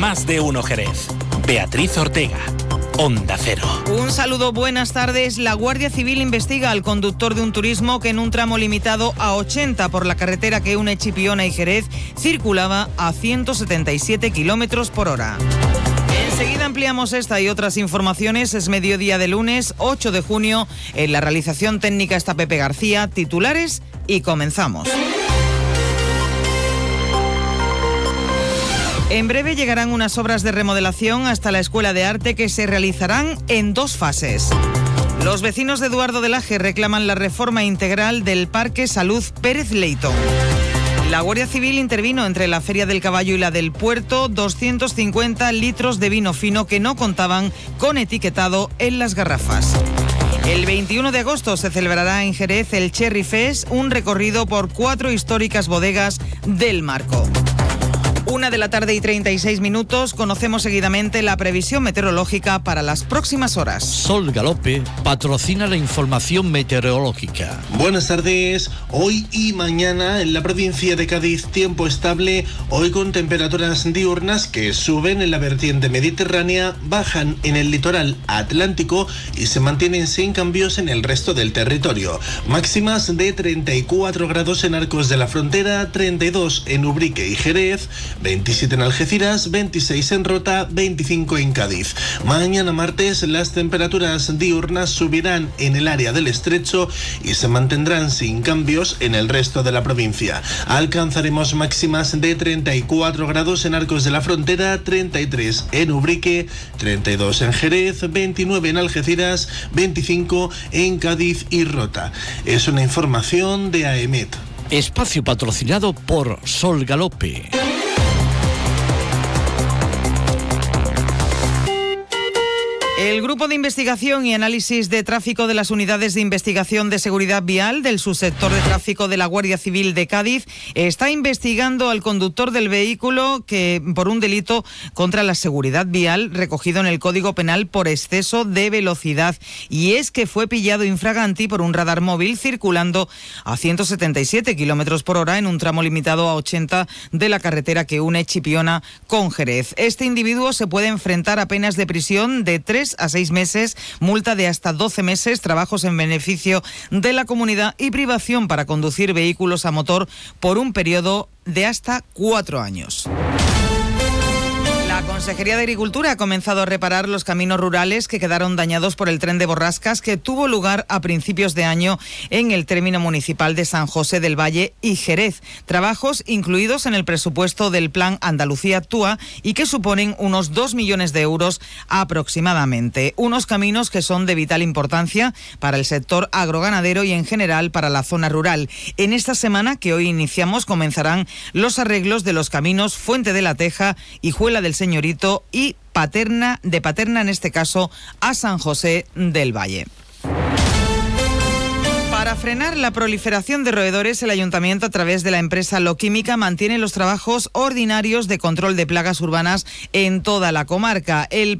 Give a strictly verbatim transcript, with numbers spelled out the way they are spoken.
Más de Uno Jerez. Beatriz Ortega. Onda Cero. Un saludo, buenas tardes. La Guardia Civil investiga al conductor de un turismo que en un tramo limitado a ochenta por la carretera que une Chipiona y Jerez circulaba a ciento setenta y siete kilómetros por hora. Enseguida ampliamos esta y otras informaciones. Es mediodía de lunes, ocho de junio. En la realización técnica está Pepe García. Titulares y comenzamos. En breve llegarán unas obras de remodelación hasta la Escuela de Arte que se realizarán en dos fases. Los vecinos de Eduardo de Laje reclaman la reforma integral del Parque Salud Pérez Leitón. La Guardia Civil intervino entre la Feria del Caballo y la del Puerto, doscientos cincuenta litros de vino fino que no contaban con etiquetado en las garrafas. El veintiuno de agosto se celebrará en Jerez el Cherry Fest, un recorrido por cuatro históricas bodegas del Marco. Una de la tarde y treinta y seis minutos, conocemos seguidamente la previsión meteorológica para las próximas horas. Sol Galope patrocina la información meteorológica. Buenas tardes. Hoy y mañana en la provincia de Cádiz, tiempo estable, hoy con temperaturas diurnas que suben en la vertiente mediterránea, bajan en el litoral atlántico y se mantienen sin cambios en el resto del territorio. Máximas de treinta y cuatro grados en Arcos de la Frontera, treinta y dos en Ubrique y Jerez, veintisiete en Algeciras, veintiséis en Rota, veinticinco en Cádiz. Mañana martes las temperaturas diurnas subirán en el área del Estrecho y se mantendrán sin cambios en el resto de la provincia. Alcanzaremos máximas de treinta y cuatro grados en Arcos de la Frontera, treinta y tres en Ubrique, treinta y dos en Jerez, veintinueve en Algeciras, veinticinco en Cádiz y Rota. Es una información de AEMET. Espacio patrocinado por Sol Galope. El Grupo de Investigación y Análisis de Tráfico de las Unidades de Investigación de Seguridad Vial del Subsector de Tráfico de la Guardia Civil de Cádiz está investigando al conductor del vehículo que por un delito contra la seguridad vial recogido en el Código Penal por exceso de velocidad. Y es que fue pillado infraganti por un radar móvil circulando a ciento setenta y siete kilómetros por hora en un tramo limitado a ochenta de la carretera que une Chipiona con Jerez. Este individuo se puede enfrentar a penas de prisión de tres a seis meses, multa de hasta doce meses, trabajos en beneficio de la comunidad y privación para conducir vehículos a motor por un periodo de hasta cuatro años. La Consejería de Agricultura ha comenzado a reparar los caminos rurales que quedaron dañados por el tren de borrascas que tuvo lugar a principios de año en el término municipal de San José del Valle y Jerez. Trabajos incluidos en el presupuesto del Plan Andalucía Actúa y que suponen unos dos millones de euros aproximadamente. Unos caminos que son de vital importancia para el sector agroganadero y en general para la zona rural. En esta semana que hoy iniciamos comenzarán los arreglos de los caminos Fuente de la Teja y Juela del Señorito y Paterna, de Paterna en este caso, a San José del Valle. Para frenar la proliferación de roedores, el Ayuntamiento, a través de la empresa Loquímica, mantiene los trabajos ordinarios de control de plagas urbanas en toda la comarca. El